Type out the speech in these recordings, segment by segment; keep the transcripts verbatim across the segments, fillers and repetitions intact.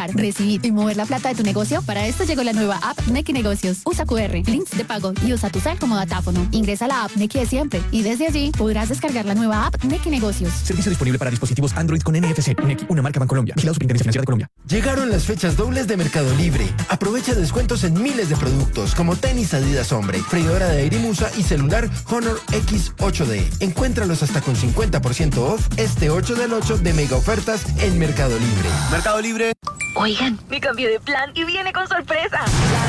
enviar, recibir y mover la plata de tu negocio? Para esto llegó la nueva app Nequi Negocios. Usa Q R, links de pago y usa tu cel como datáfono. Ingresa a la app Nequi de siempre y desde allí podrás descargar la nueva app Nequi Negocios. Servicio disponible para dispositivos Android con N F C. Nequi, una marca Bancolombia. Vigilado Superintendencia Financiera de Colombia. Llegaron las fechas dobles de Mercado Libre. Aprovecha descuentos en miles de productos como tenis Adidas Hombre, freidora de aire Musa y celular Honor X ocho D. Encuéntralos hasta con cincuenta por ciento off este ocho del ocho de mega ofertas en Mercado Libre. Mercado Libre. Oigan, me cambié de plan y viene con sorpresa.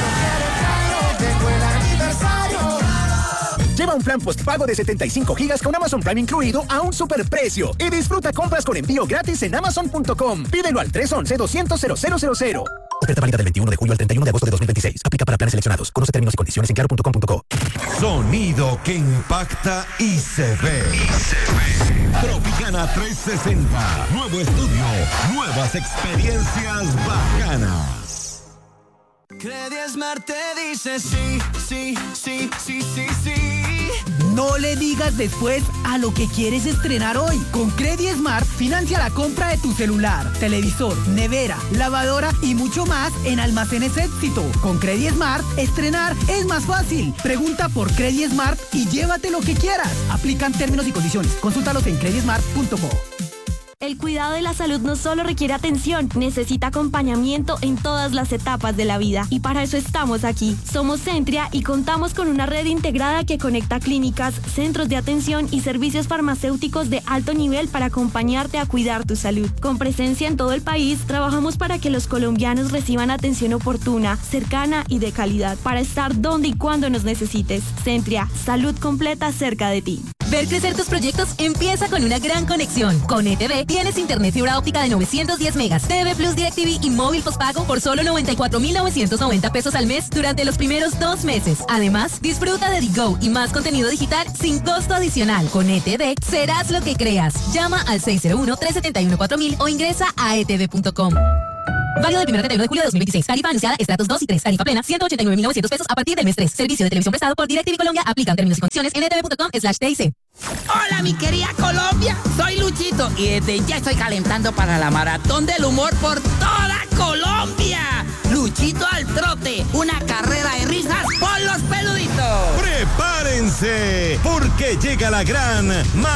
Lleva un plan postpago de setenta y cinco gigas con Amazon Prime incluido a un superprecio y disfruta compras con envío gratis en amazon punto com. Pídelo al tres once, doscientos, cero cero cero cero. Oferta válida del veintiuno de julio al treinta y uno de agosto de dos mil veintiséis. Aplica para planes seleccionados. Conoce términos y condiciones en claro punto com punto co. Sonido que impacta y se ve. Y se ve. Tropicana trescientos sesenta. Nuevo estudio. Nuevas experiencias bacanas. Credismart te dice sí, sí, sí, sí, sí, sí. No le digas después a lo que quieres estrenar hoy. Con Credismart, financia la compra de tu celular, televisor, nevera, lavadora y mucho más en Almacenes Éxito. Con Credismart, estrenar es más fácil. Pregunta por Credismart y llévate lo que quieras. Aplican términos y condiciones. Consúltalos en credismart punto co. El cuidado de la salud no solo requiere atención, necesita acompañamiento en todas las etapas de la vida. Y para eso estamos aquí. Somos Centria y contamos con una red integrada que conecta clínicas, centros de atención y servicios farmacéuticos de alto nivel para acompañarte a cuidar tu salud. Con presencia en todo el país, trabajamos para que los colombianos reciban atención oportuna, cercana y de calidad, para estar donde y cuando nos necesites. Centria, salud completa cerca de ti. Ver crecer tus proyectos empieza con una gran conexión. Con E T V tienes internet fibra óptica de novecientos diez megas, T V Plus DirecTV y móvil postpago por solo noventa y cuatro mil novecientos noventa pesos al mes durante los primeros dos meses. Además, disfruta de Digo y más contenido digital sin costo adicional. Con E T V serás lo que creas. Llama al seis cero uno, tres siete uno, cuatro mil o ingresa a e t v punto com. Válido del primero al treinta y uno de julio de dos mil veintiséis. Tarifa anunciada estratos dos y tres. Tarifa plena ciento ochenta y nueve mil novecientos pesos a partir del mes tres. Servicio de televisión prestado por DirecTV Colombia. Aplican términos y condiciones en e t v punto com slash t i c. Hola mi querida Colombia, soy Luchito y desde ya estoy calentando para la maratón del humor por toda Colombia. Luchito al trote, una carrera de risas por los peluditos. Prepárense, porque llega la gran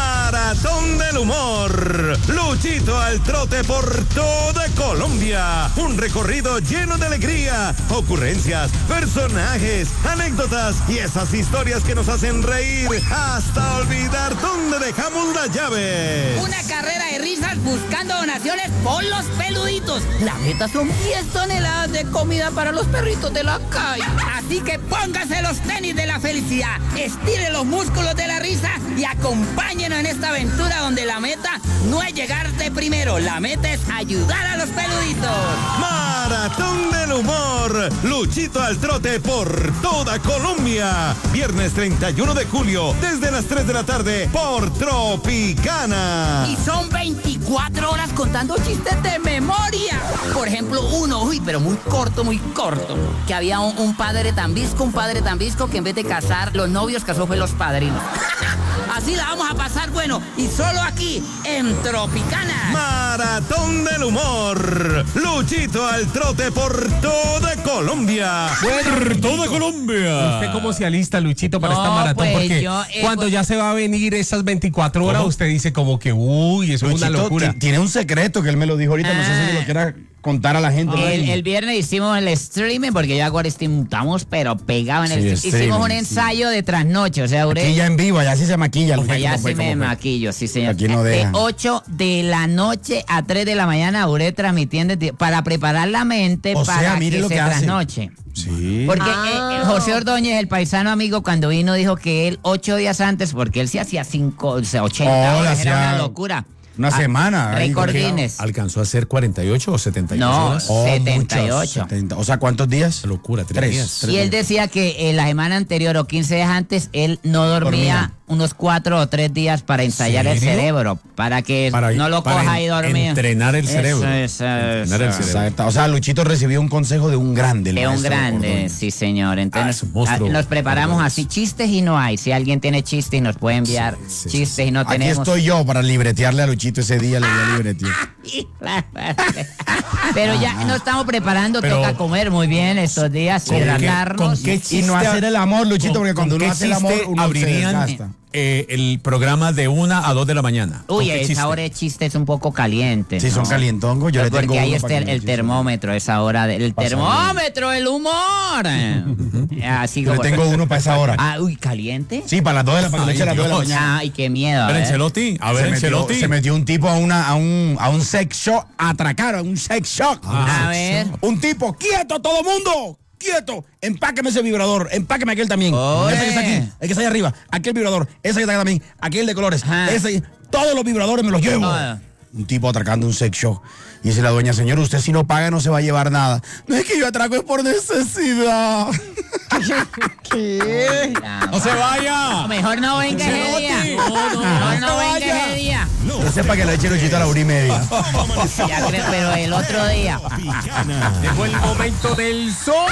maratón del humor. Luchito al trote por toda Colombia. Un recorrido lleno de alegría, ocurrencias, personajes, anécdotas y esas historias que nos hacen reír hasta olvidar dónde dejamos la llave. Una carrera de risas buscando donaciones por los peluditos. La meta son diez toneladas de comida para los perritos de la calle. Así que póngase los tenis de la felicidad, estire los músculos de la risa y acompáñenos en esta aventura donde la meta no es llegarte primero, la meta es ayudar a los peluditos. Maratón del humor, Luchito al trote por toda Colombia. Viernes treinta y uno de julio, desde las tres de la tarde, por Tropicana. Y son veinticuatro horas contando chistes de memoria. Por ejemplo, uno, uy, pero muy corto, muy corto. Que había un, un padre tan visco, un padre tan visco que en vez de casar los novios, casó fue los padrinos. Así la vamos a pasar, bueno, y solo aquí, en Tropicana. Maratón del humor, Luchito al trote por toda Colombia. Por toda Colombia. ¿Usted cómo se alista, Luchito, para no, esta maratón? Pues Porque yo, eh, cuando pues, ya se va a venir esas veinticuatro horas, ¿cómo? Usted dice como que, uy, eso Luchito es una locura. Tiene un secreto que él me lo dijo ahorita, ah. no sé si lo quiera contar a la gente. El, el viernes hicimos el streaming, porque ya ahora estamos, pero pegados en sí, el streaming. Hicimos un ensayo sí. de trasnoche, o sea, duré... Aquí ya en vivo, allá sí se maquilla. Pues allá sí me maquillo, sí señor. Aquí no de ocho de la noche a tres de la mañana duré transmitiendo para preparar la mente o para sea, mire que lo se que trasnoche. Sí. Porque ah. eh, José Ordóñez, el paisano amigo, cuando vino dijo que él ocho días antes, porque él sí hacía cinco, o sea, ochenta oh, horas, hacía... era una locura. Una ah, semana. Récord Guinness. ¿Alcanzó a hacer cuarenta y ocho o setenta y ocho no, horas? Oh, setenta y ocho. setenta, o sea, ¿cuántos días? Locura, tres, tres días. Tres y él decía que en la semana anterior o quince días antes, él no dormía, dormía. unos cuatro o tres días para ensayar el ¿Serio? cerebro, para que Para- no lo para coja ahí dormido. entrenar el cerebro. Eso, eso, Entrenar el eso. cerebro. Exacto. O sea, Luchito recibió un consejo de un grande. el De un maestro grande, Ordóñez. sí señor. Entonces Ah, es un monstruo. a- nos preparamos Ordóñez. así, chistes y no hay. Si alguien tiene chistes nos puede enviar Sí, sí, chistes y no Aquí tenemos. estoy yo para libretearle a Luchito ese día, le voy a libretear. Pero ya nos estamos preparando, Pero- toca comer muy bien estos días, ¿Con qué- hidratarnos. con qué Y no chiste- hacer el amor, Luchito, con- porque cuando con uno qué hace el amor, chiste uno se abrirían desgasta. eh, el programa de una a dos de la mañana? Uy, ¿Con qué esa chiste? hora de chiste es un poco caliente. Sí, son ¿no? calientongos. Yo Pues le tengo porque ahí uno está para el, que me el chiste. termómetro, esa hora del Pasa termómetro, el humor. Así Yo le como- tengo uno para esa hora. Ah, uy, caliente. Sí, para las dos de la, para que le eche a las dos de la Dios. mañana. Ay, qué miedo. a Pero ver. Ancelotti, a ver, se, metió, Ancelotti. se metió un tipo a, una, a, un, a un sex shop, a atracar a un sex shop. A ver. Un tipo, quieto todo mundo, quieto, empáqueme ese vibrador, empáqueme aquel también. Oye. Ese que está aquí, el que está ahí arriba, aquel vibrador, ese que está aquí también, aquel de colores, Ajá. ese, todos los vibradores me los llevo. Ah. Un tipo atracando un sex shop. Y dice la dueña, señor, usted si no paga no se va a llevar nada. No es que yo atraco, es por necesidad. ¿Qué? ¡No se vaya! Mejor no venga ese día. No, no, Mejor no no venga vaya. ese día. No sepa que le eche Luchito a la una y media. Ya creo, pero el otro día. Llegó el momento del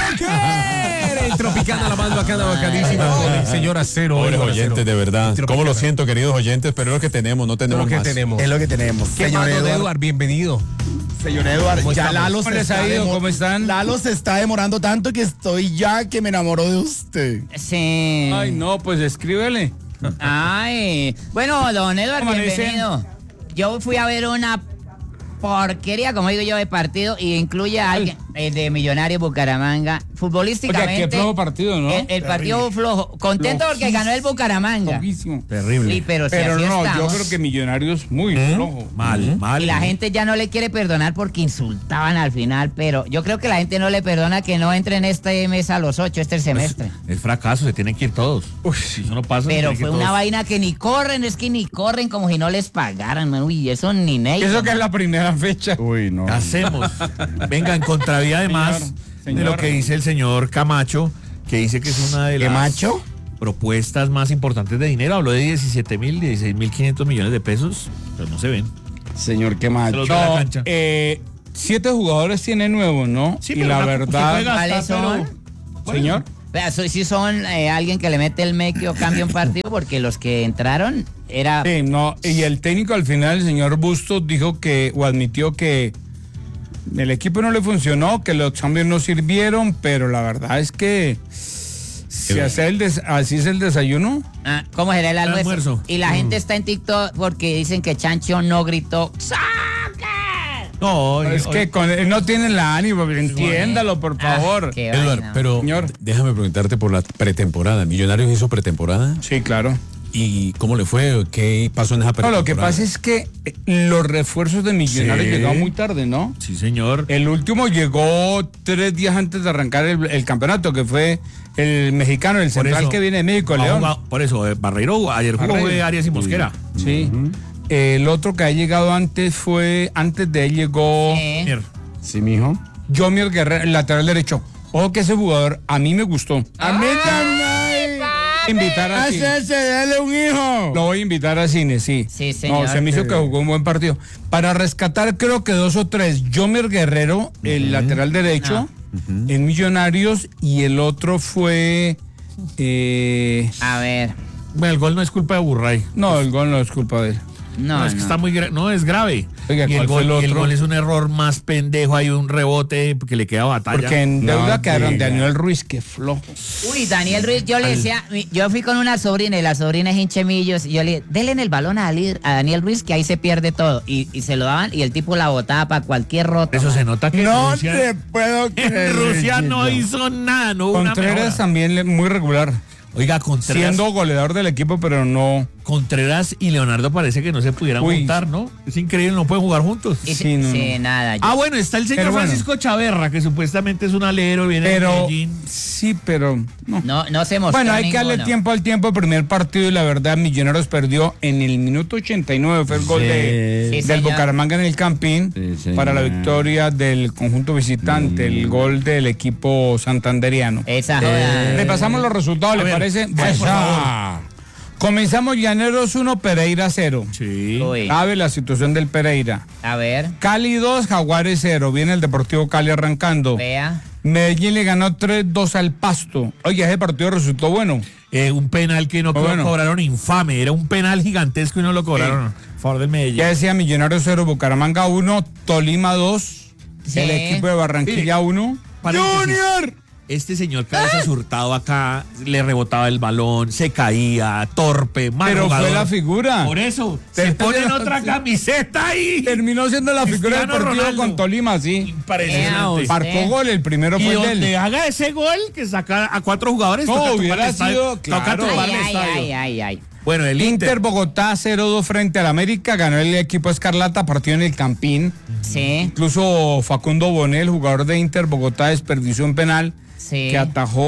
soccer. El Tropicana, la más bacana, bacadísima. Con el señor Acero. Pobres Oiga, oyentes, Acero. de verdad. Tropicana. ¿Cómo lo siento, queridos oyentes? Pero es lo que tenemos, no tenemos Lo que más. tenemos. Es lo que tenemos. ¿Qué Señor más, don Eduardo. Eduard? Bienvenido. Señor Eduardo, ¿Cómo ya estamos? Lalo ¿Cómo se, les está ha ido? demo- ¿Cómo están? Lalo se está demorando tanto que estoy ya que me enamoró de usted. Sí. Ay, no, pues escríbele. Ay. Bueno, don Eduardo, ¿Cómo le dicen? bienvenido. Yo fui a ver una porquería, como digo yo, de partido y incluye a alguien eh, de Millonarios Bucaramanga. Futbolísticamente. Oye, qué flojo partido, ¿no? El, el partido flojo. Contento porque ganó el Bucaramanga. Flojísimo. Terrible. Sí, pero, si Pero así no, yo estamos. creo que Millonarios muy flojo. Mal, mal. Y la gente ya no le quiere perdonar porque insultaban al final, pero yo creo que la gente no le perdona que no entre en este mes a los ocho, este semestre. Es fracaso, se tienen que ir todos. Uy, si eso no pasa. se Pero tienen que fue ir una todos. vaina que ni corren, es que ni corren como si no les pagaran, man. Uy, eso ni ney. Eso que es la primera fecha. Uy, no. ¿Qué hacemos? Venga, en contravía además Señor, de señor. lo que dice el señor Camacho, que dice que es una de ¿Qué las macho? propuestas más importantes de dinero. Habló de diecisiete mil, dieciséis mil quinientos millones de pesos, pero no se ven. Señor, qué Se macho. los ve en la No, cancha. eh, siete jugadores tiene nuevos, ¿no? Sí, y pero la una- verdad, usted juega ¿Cuáles hasta, son? pero- señor, Vea, so- si son eh, alguien que le mete el mequio, cambia un partido, porque los que entraron era... sí, no, y el técnico al final, el señor Bustos, dijo que, o admitió que el equipo no le funcionó, que los cambios no sirvieron, pero la verdad es que si hace el des- así es el desayuno. Ah, ¿cómo será el El almuerzo? almuerzo. Y la gente está en TikTok porque dicen que Chancho no gritó ¡Soccer! No, Es oye, que con él no tienen la ánimo, entiéndalo, por favor. Ah, qué Edward, vaina. pero Señor. déjame preguntarte por la pretemporada. ¿Millonarios hizo pretemporada? Sí, claro. ¿Y cómo le fue? ¿Qué pasó en esa No, pretemporada? lo que pasa es que eh, los refuerzos de Millonarios Sí. llegaron muy tarde, ¿no? Sí, señor. El último llegó tres días antes de arrancar el, el campeonato, que fue el mexicano, el Por central eso, que viene de México, ha León. jugado- por eso, eh, Barreiro, ayer jugó Barreiro. fue Arias y Mosquera. Sí. El otro que ha llegado antes fue, antes de él llegó Sí. Mier. Sí, mijo. Jomier Guerrero, el lateral derecho. Ojo que ese jugador a mí me gustó. A mí también. Invitar a cine. Hacerse, dale un hijo. Lo voy a invitar a cine, sí. Sí, señor. No, se me hizo que jugó un buen partido. Para rescatar, creo que dos o tres. Jomier Guerrero, el lateral derecho, en Millonarios, y el otro fue. eh, A ver. Bueno, el gol no es culpa de Burray. no, el gol no es culpa de él. No, No, es que no. está muy gra- no es grave. Oiga, y el ¿cuál fue gol, el y el otro? gol es un error más pendejo, hay un rebote que le queda batalla. Porque en deuda No quedaron diga. Daniel Ruiz, que flojo. Uy, Daniel Ruiz, yo le decía, mi- yo fui con una sobrina y la sobrina es hinchemillos, y yo le dije, denle en el balón a, Ali- a Daniel Ruiz que ahí se pierde todo. Y, y se lo daban y el tipo la botaba para cualquier roto. Eso se nota que No en Rusia, te puedo creer. en Rusia no Luchito. hizo nada, no hubo una Contreras mejora. también le- muy regular. Oiga, Contreras, Siendo goleador del equipo, pero no. Contreras y Leonardo parece que no se pudieran Uy. juntar, ¿no? Es increíble, no pueden jugar juntos. Y Sí, sí, no, sí, no. nada. yo- Ah, bueno, está el señor Pero bueno. Francisco Chaverra, que supuestamente es un alero, viene de Pero. Medellín. Sí, pero. No. no, no se mostró Bueno, hay que darle ninguno. tiempo al tiempo. Primer partido y la verdad, Millonarios perdió en el minuto ochenta y nueve. Fue el gol Sí. de, Sí, del señor. Bucaramanga en el Campín Sí, señor. para la victoria del conjunto visitante. El gol del equipo santanderiano. Esa joda. Repasamos los resultados, A ¿le ver, parece? sí, por Esa. favor. Comenzamos Llaneros uno, Pereira cero. Sí. Uy. Sabe la situación del Pereira. A ver, Cali dos, Jaguares cero. Viene el Deportivo Cali arrancando. vea. Medellín le ganó tres dos al Pasto. Oye, ese partido resultó bueno. Eh, un penal que no Muy bueno. cobraron infame. Era un penal gigantesco y no lo cobraron. A favor del Medellín. Ya decía Millonarios cero, Bucaramanga uno, Tolima dos. Sí. El equipo de Barranquilla uno. Paréntesis. ¡Junior! Este señor Cabezas Hurtado acá le rebotaba el balón, se caía, torpe, mal Pero jugador. fue la figura. Por eso, se Terminó pone en siendo- otra camiseta ahí. Terminó siendo la figura del Cristiano partido Ronaldo. con Tolima, sí. Impresionante. Marcó gol, el primero Y fue el de donde él. haga ese gol que saca a cuatro jugadores, No, toca tumbar hubiera el estadio, sido, toca claro. tumbar Ay, el ay, estadio. ay, ay, ay. Bueno, el Inter Inter. Bogotá cero dos frente al América, ganó el equipo Escarlata, partido en el Campín. Sí, Incluso Facundo Bonet, el jugador de Inter Bogotá, desperdició un penal sí. que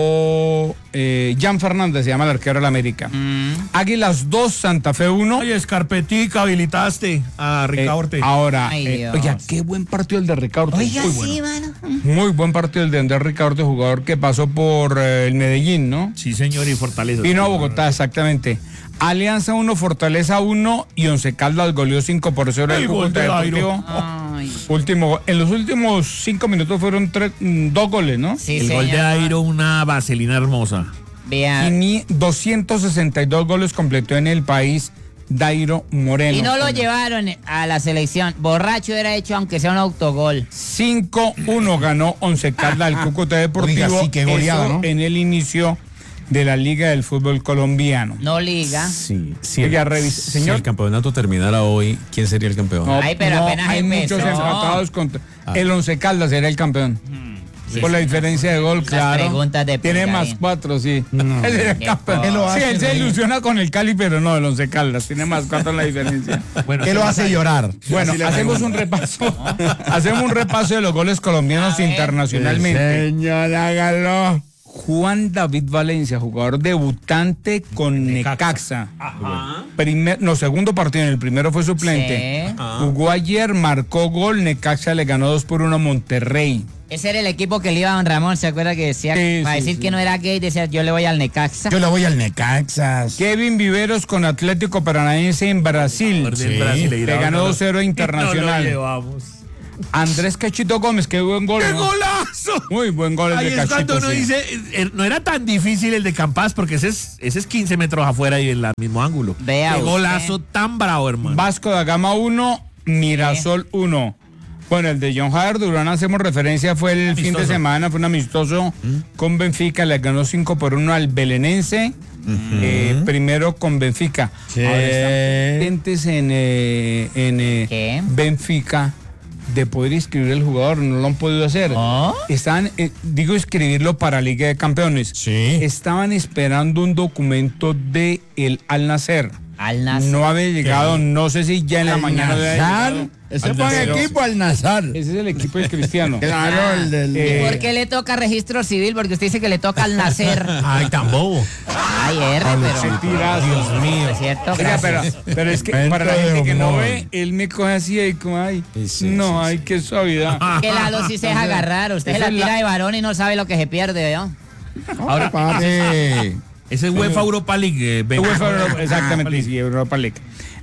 atajó eh, Jan Fernández, se llama el arquero del América. Mm. Águilas dos, Santa Fe uno. Oye, Escarpetica, habilitaste a Ricaurte. Eh, ahora, Ay, eh, Dios. oiga, qué buen partido el de Ricaurte. Oiga, Muy sí, bueno. mano. Muy buen partido el de Andrés Ricaurte, jugador que pasó por eh, el Medellín, ¿no? Sí, señor, y Fortaleza. Vino a Bogotá, exactamente. Alianza uno, Fortaleza uno y Once Caldas goleó cinco por cero Ay, el gol Cúcuta de Dairo. Deportivo. Ay. Último, en los últimos cinco minutos fueron tres, mm, dos goles, ¿no? Sí, El gol de señor. Airo, una vaselina hermosa. Vea. Y doscientos sesenta y dos goles completó en el país Dairo Moreno. Y no lo llevaron a la selección. Borracho era hecho aunque sea un autogol. cinco uno ganó Once Caldas el Cúcuta Deportivo. Oiga, sí, qué goleada, Eso ¿no? en el inicio de la Liga del Fútbol Colombiano. No liga. Sí, sí. Oiga, revise- Si señor. el campeonato terminara hoy, ¿quién sería el campeón? No, Ay, pero no, apenas hay empezó. muchos empatados contra. Ah. El Once Caldas era el campeón. Sí, Por la sí, diferencia de gol, Las claro. preguntas de Tiene Pilarín. más cuatro, sí. Él era el Qué campeón. cosa. Él lo Sí, hace él se reír. ilusiona con el Cali, pero no, el Once Caldas. Tiene más cuatro en la diferencia. Bueno, ¿Qué lo hace llorar? Bueno, Así le hacemos un repaso. Hacemos un repaso de los goles colombianos A ver. internacionalmente. Señor, hágalo. Juan David Valencia, jugador debutante con Necaxa. Primer, no, segundo partido, en el primero fue suplente. Sí. Jugó ayer, marcó gol, Necaxa le ganó dos por uno a Monterrey. Ese era el equipo que le iba a Don Ramón, ¿se acuerda que decía? Sí, para sí, decir sí. que no era gay, decía yo le voy al Necaxa. Yo le voy al Necaxas. Kevin Viveros con Atlético Paranaense en Brasil. del Brasileirao, Le ganó no, no. dos cero a Internacional. No lo llevamos. Andrés Cachito Gómez, qué buen gol. ¡Qué ¿no? golazo! Muy buen gol el Ahí de es Cachito. cuando uno sí. dice, eh, no era tan difícil el de Campas porque ese es, ese es quince metros afuera y en el mismo ángulo. Vea Qué usted. golazo tan bravo, hermano. Vasco da Gama uno, Mirasol uno. Bueno, el de John Javier Durán, hacemos referencia, fue el fin de Amistoso. semana, fue un amistoso con Benfica, le ganó cinco por uno al Belenense, eh, primero con Benfica. Sí. Ahora están pendientes en, eh, en eh, ¿Qué? Benfica de poder inscribir al jugador, no lo han podido hacer. ¿Oh? Estaban, eh, digo, inscribirlo para Liga de Campeones. Sí. Estaban esperando un documento de el Al Nacer. Al Nacer. No había llegado, no sé si ya en la Al mañana había Nazar. llegado. Ese Al fue Nazar. el equipo al Nazar. Ese es el equipo de Cristiano. Claro, el del. Eh, ¿Y por qué le toca registro civil? Porque usted dice que le toca al nacer. Ay, tan bobo. Ay, R, pero. Tirazo. Dios mío. Es cierto, Oiga, pero, gracias. pero es que Momento para la de gente que no humor. ve, él me coge así y como, ay, sí, no, sí, ay, qué suavidad. Que Lalo sí se deja agarrar. Usted se Esa la es tira la- de varón y no sabe lo que se pierde, ¿no? Ahora, papi. Ese es UEFA Europa League. eh, UEFA Benfica. Europa- exactamente, sí, Europa League.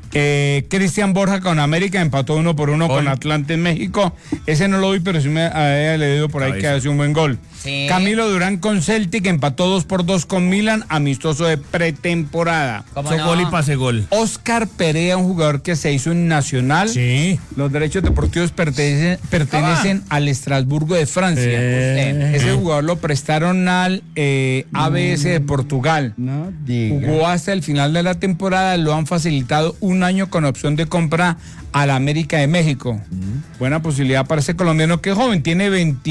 Eh, Cristian Borja con América empató uno por uno Gol. con Atlante en México. Ese no lo vi, pero sí me había leído por ahí que Cabeza. hace un buen gol. Sí. Camilo Durán con Celtic empató dos por dos con Milan, amistoso de pretemporada. ¿Cómo Hizo no? gol y pase gol. Oscar Perea, un jugador que se hizo en Nacional. Sí. Los derechos deportivos pertenecen, pertenecen al Estrasburgo de Francia. Eh. Ese jugador lo prestaron al eh, A B S de Portugal. No diga. Jugó hasta el final de la temporada, lo han facilitado un año con opción de compra a la América de México. Buena posibilidad para ese colombiano que es joven, tiene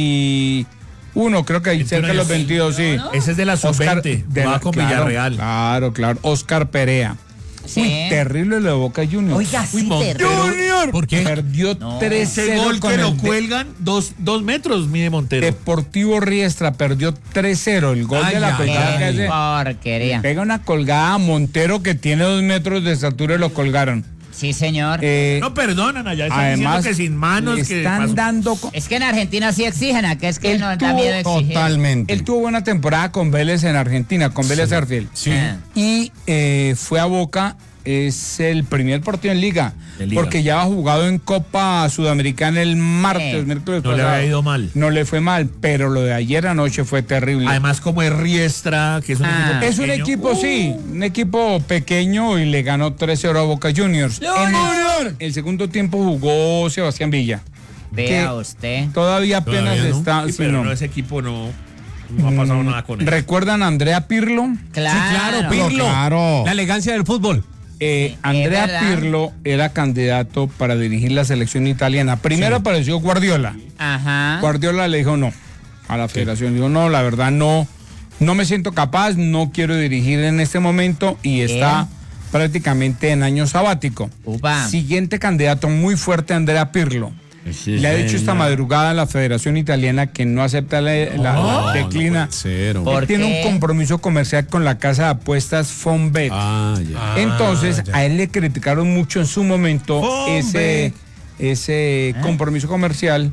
veintiuno, creo que ahí cerca de los veintidós, sí. Ese es de la sub Oscar- veinte. de la- Va con claro, Villarreal. Claro, claro. Oscar Perea. Sí. Uy, terrible lo de Boca Juniors. Oiga, sí, Montero. terrible. ¿Por qué? Perdió tres Ese cero gol con que lo el de- cuelgan, dos, dos metros, mide Montero. Deportivo Riestra, perdió tres cero. El gol Ay, de la ay, colgada que Qué hace. porquería. Pega una colgada a Montero que tiene dos metros de estatura y lo colgaron. Sí, señor. Eh, no perdonan allá, están además, diciendo que sin manos. le que están pasó. dando... Es que en Argentina sí exigen, acá es que Él no da tuvo- miedo exigir. Totalmente. Él tuvo buena temporada con Vélez en Argentina, con Vélez Arfield. Sí. Y eh, fue a Boca, es el primer partido en Liga, En Liga. porque ya ha jugado en Copa Sudamericana el martes, Sí. miércoles No le pasado. había ido mal. No le fue mal, pero lo de ayer anoche fue terrible. Además, como es Riestra, que es un Ah. equipo Es un pequeño. equipo, sí, un equipo pequeño y le ganó tres cero a Boca Juniors. En el, el segundo tiempo jugó Sebastián Villa. Vea que usted. Todavía apenas Todavía no. está... Sí, sí, pero no. no, ese equipo no, no ha pasado Mm, nada con él. ¿Recuerdan a Andrea Pirlo? Claro. Sí, claro, Pirlo. Claro. La elegancia del fútbol. Eh, Sí, Andrea es verdad. Pirlo era candidato para dirigir la selección italiana. Primero apareció Guardiola. Ajá. Guardiola le dijo no a la federación. Dijo, no, la verdad no, no me siento capaz, no quiero dirigir en este momento y está prácticamente en año sabático. Upa. Siguiente candidato muy fuerte, Andrea Pirlo. Le ha dicho esta madrugada a la Federación Italiana que no acepta la, la- la declina. Cero. ¿Por Él tiene qué? un compromiso comercial con la casa de apuestas Fonbet. Ah, ya. Entonces, a él le criticaron mucho en su momento ese, ese compromiso comercial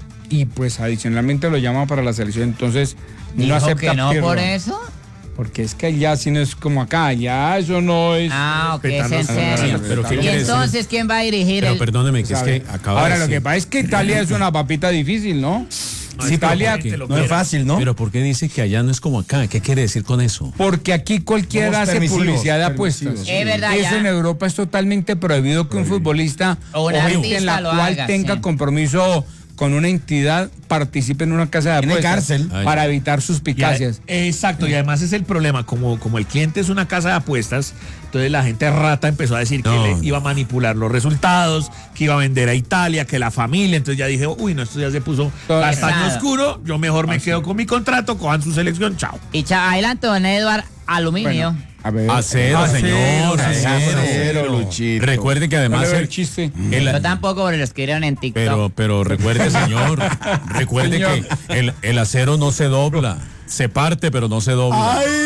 y pues adicionalmente lo llama para la selección. Entonces, Dijo no acepta que no Pirlo. por eso. Porque es que allá sí no es como acá, allá eso no es... Ah, ok, es en serio. Pero ¿qué ¿Y quiere decir? entonces quién va a dirigir Pero el...? perdóneme, que es ¿sabe? que acaba Ahora, de lo que decir- pasa es que Italia es una papita difícil, ¿no? Sí, Italia, pero porque No es fácil, ¿no? Pero ¿por qué dice que allá no es como acá? ¿Qué quiere decir con eso? porque aquí cualquiera Somos hace permisivos, publicidad de apuestas. permisivos, sí. Es verdad, Eso ya. en Europa es totalmente prohibido que un futbolista O un gente artista en la lo cual haga, tenga sí. compromiso con una entidad participe en una casa de Tiene apuestas cárcel. Ay, para ya. evitar Y a- suspicacias. exacto, y además es el problema, como, como el cliente es una casa de apuestas, entonces la gente rata empezó a decir No, que no. le iba a manipular los resultados, que iba a vender a Italia, que la familia, entonces ya dije, uy, no, esto ya se puso Todo- castaño Pesado. oscuro, yo mejor me quedo con mi contrato, cojan su selección, chao. Y cha- adelante, don Edward, aluminio. Bueno, a ver. Acero, Acero, señor. acero, acero. acero, Luchito. Recuerde que No además... le veo el- el chiste. el- Yo tampoco, pero lo escribieron en TikTok. pero, pero recuerde, señor, recuerde Señor. que el, el acero no se dobla. Se parte, pero no se dobla. ¡Ay,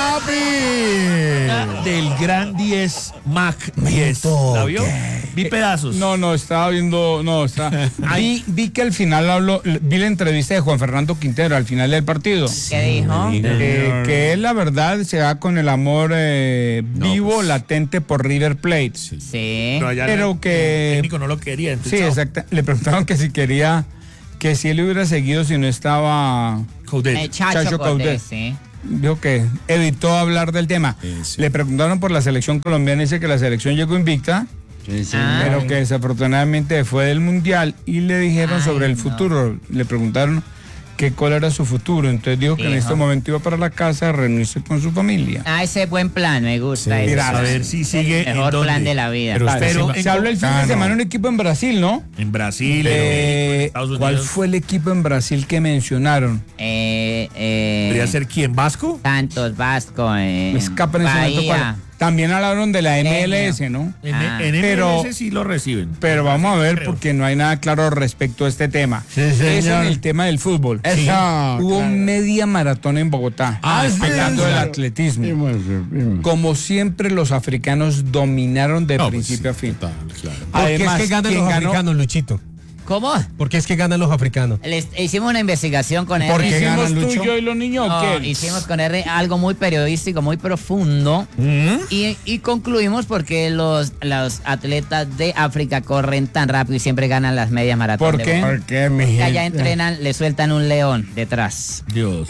papi! Del gran diez Mac diez, ¿la vio? Vi pedazos. No, no, estaba viendo, no, está. vi, vi que al final habló, vi la entrevista de Juan Fernando Quintero al final del partido. ¿Qué dijo? Eh, que él la verdad se va con el amor eh, vivo, pues. latente por River Plate. Sí. No, allá Pero el- que- el técnico no lo quería. entonces, Sí, chao. exacto. Le preguntaron que si quería, que si él hubiera seguido si no estaba Coudet. Eh, Chacho, Chacho Coudet, Coudet. sí. Dijo que evitó hablar del tema. Sí, sí. Le preguntaron por la selección colombiana, dice que la selección llegó invicta, Ah. pero que desafortunadamente fue del mundial y le dijeron Ay, sobre el no. futuro. Le preguntaron que cuál era su futuro. Entonces dijo que en Dijo. este momento iba para la casa a reunirse con su familia. Ah, ese buen plan, me gusta. Sí. ese. Mira, a ver si sigue en Mejor dónde. plan de la vida. Pero usted Pero sí- en Se habló el fin de Cano. semana un equipo en Brasil, ¿no? En Brasil, en Eh, Estados ¿Cuál Unidos. fue el equipo en Brasil que mencionaron? Eh, eh, ¿Podría ser quién? ¿Vasco? Santos, Vasco, eh, Me escapa en ese momento Bahía. cuál. También hablaron de la M L S, ¿no? En, Ah. en Pero- M L S sí lo reciben. Pero vamos a ver Creo. porque no hay nada claro respecto a este tema. Sí, Eso señor. en el tema del fútbol. Eso, Sí. Hubo claro. media maratón en Bogotá. Ah, sí, hablando sí. del atletismo. Como siempre, los africanos dominaron de No, pues principio sí, a fin. total, claro. Porque Además, es que ganan ¿quién los ganó? africanos, Luchito. ¿Cómo? Porque es que ganan los africanos. Les- hicimos una investigación con ¿Por R. qué ganan, hicimos tú Lucho? y yo y los niños? No, ¿o qué? hicimos con R algo muy periodístico, muy profundo. Y, y concluimos porque los, los atletas de África corren tan rápido y siempre ganan las medias maratones. ¿Por qué? ¿Por qué, mi Porque allá gente? entrenan, le sueltan un león detrás. Dios.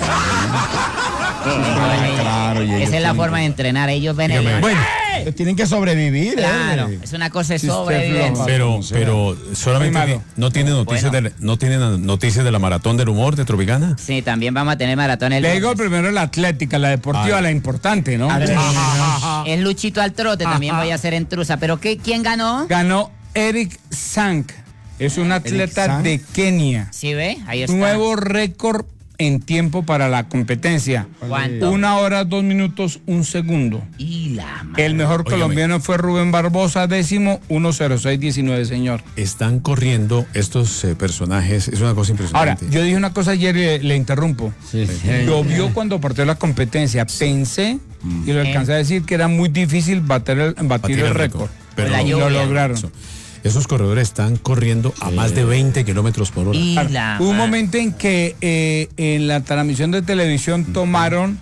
Claro, y ellos Esa es la tienen forma de entrenar. Ellos ven el Dígame. león. Bueno, tienen que sobrevivir, Claro, ¿eh? es una cosa de Si usted sobrevivencia. floja. Pero, Como sea. pero solamente Muy malo. ti- no tiene noticias Bueno. de no tiene noticias de la maratón del humor de Tropicana. Sí, también vamos a tener maratón el Le digo lunes. primero la atlética, la deportiva, Ay. la importante, ¿no? Es Luchito al trote, también voy a hacer en truza. ¿Pero qué, quién ganó? Ganó Eric Sank. Es un atleta Sank. de Kenia. ¿Sí ve? Ahí está. Nuevo récord en tiempo para la competencia. ¿Cuánto? Una hora, dos minutos, un segundo. Y la madre. El mejor Óigame. colombiano fue Rubén Barbosa, décimo, uno cero seis diecinueve, señor. Están corriendo estos eh, personajes, es una cosa Ahora, impresionante. yo dije una cosa ayer y le, le interrumpo. Sí, sí. Llovió cuando partió la competencia. Pensé y lo alcancé a decir que era muy difícil bater el, batir Batir el el récord. récord. Pero la lo lluvia. lograron. Eso. Esos corredores están corriendo a más de veinte kilómetros por hora. Y Claro, la hubo un ma- momento en que eh, en la transmisión de televisión tomaron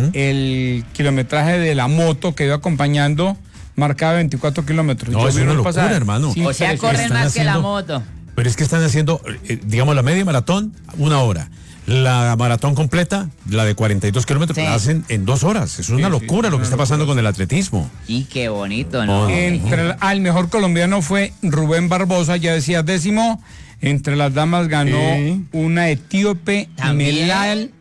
el kilometraje de la moto que iba acompañando, marcaba veinticuatro kilómetros. No, Yo es vi una uno locura, pasar. hermano. Sí, O sea, pero corren están más que la haciendo- moto. Pero es que están haciendo, eh, digamos, la media maratón, una hora. La maratón completa, la de cuarenta y dos kilómetros, Sí. la hacen en dos horas. Es una Sí, sí, locura es lo una que está pasando con el atletismo. Y qué bonito, ¿no? Entre el, al mejor colombiano fue Rubén Barbosa, ya decía décimo. Entre las damas ganó Sí. una etíope, También. Melal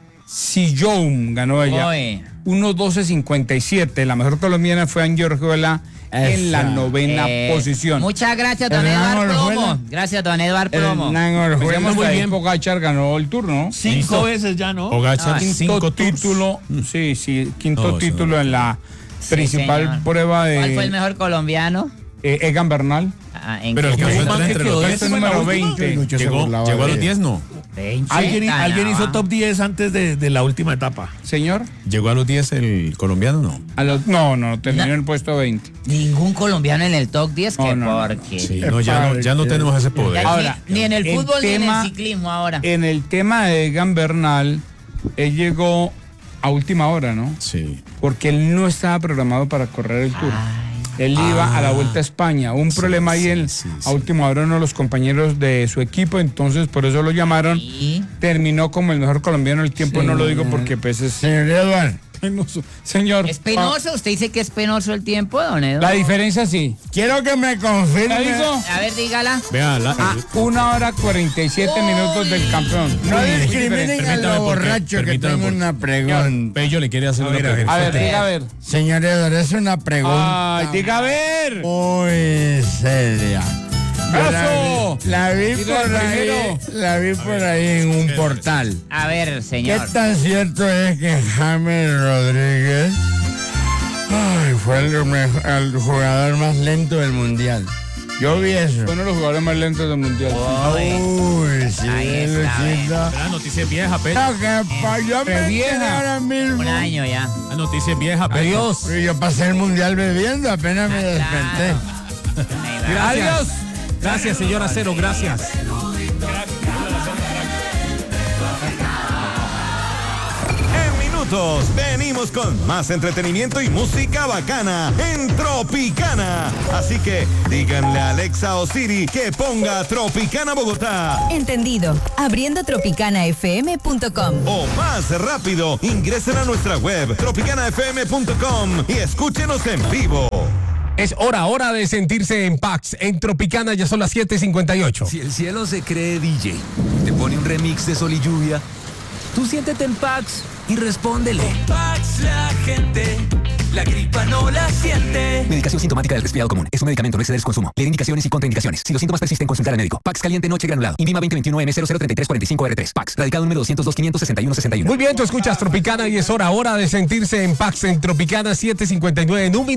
Siyoum, ganó ella. Oye. uno doce cincuenta y siete. La mejor colombiana fue Angie Orjuela en la Esa. novena Eh, posición. Muchas gracias, don Hernán Eduardo Orjuela. Plomo. Gracias, don Eduardo Plomo. Hernán Orjuela. Decíamos Muy que bien. Pogacar ganó el turno. Cinco veces ya, ¿no? Pogacar, Ah, Quinto cinco tours. título, sí, sí, quinto No, eso título no. en la Sí, principal señor. prueba de ¿Cuál fue el mejor colombiano? eh, Egan Bernal. Ah, ¿en Pero el qué- que Hubo un fue man que entre quedó los diez Este en la número última. veinte. Lucho se Llegó, burlaba llegó a de los él. diez, no. veinte, Alguien, alguien hizo ganaba. top diez antes de, de la última etapa. Señor, Llegó a los diez el colombiano, no. a los, no, no, terminó No. en el puesto veinte. Ningún colombiano en el top diez, No, que no, no. porque... Sí, no, ya no, ya no tenemos ese poder. Ya Ahora, ni, ni en el el fútbol ni en tema- el ciclismo ahora. En el tema de Egan Bernal, él llegó a última hora, ¿no? Sí. Porque él no estaba programado para correr el Tour. Él iba a la Vuelta a España. Hubo un Sí, problema ahí sí, en- sí, a sí. última hora uno de los compañeros de su equipo, entonces por eso lo llamaron. Y Terminó como el mejor colombiano. El tiempo no lo digo porque pues es Señor Eduardo, penoso. Señor. es penoso, usted dice que es penoso el tiempo, don Eduardo. La diferencia sí. quiero que me ¿La confirme. digo? A ver, dígala. Vea, la, A una hora cuarenta y siete minutos del campeón. No Muy discriminen diferente. a lo Permítame, porque- borracho que permítame, tengo porque- una pregunta. Pello le quiere hacer una pregunta. A ver, diga a ver. Señor Eduardo, es una pregunta Ay, diga a ver. muy seria. Yo la ¡Brazo! vi- La vi, Dile por ahí, primero. la vi por ahí en un portal. A ver, ¿Qué señor. tan cierto es que James Rodríguez ay, fue el, mej- el jugador más lento del mundial? Yo vi eso. Fue uno de los jugadores más lentos del mundial. Uy, sí, Ahí está, Luchito. La noticia es vieja, Pello. No, que pa- yo me Qué enteré vieja. ahora mismo. Un año ya. La noticia es vieja, Pello. Adiós. Pero yo pasé el mundial bebiendo, apenas me desperté. Gracias. Adiós. Gracias, señor Acero, gracias. En minutos venimos con más entretenimiento y música bacana en Tropicana. Así que díganle a Alexa o Siri que ponga Tropicana Bogotá. Entendido. Abriendo tropicana f m punto com. O más rápido, ingresen a nuestra web tropicana f m punto com y escúchenos en vivo. Es hora, hora de sentirse en Pax. En Tropicana ya son las siete cincuenta y ocho. Si el cielo se cree D J, te pone un remix de Sol y Lluvia, tú siéntete en Pax y respóndele. Pax la gente, la gripa no la siente. Medicación sintomática del resfriado común. Es un medicamento, no exceder su consumo. Leer indicaciones y contraindicaciones. Si los síntomas persisten, consultar al médico. Pax caliente noche granulado. INVIMA veinte veintiuno M cero cero treinta y tres cuarenta y cinco R tres. Pax. Radicado número doscientos dos quinientos sesenta y uno sesenta y uno. Muy bien, tú escuchas Tropicana y es hora, hora de sentirse en Pax. En Tropicana siete cincuenta y nueve. En un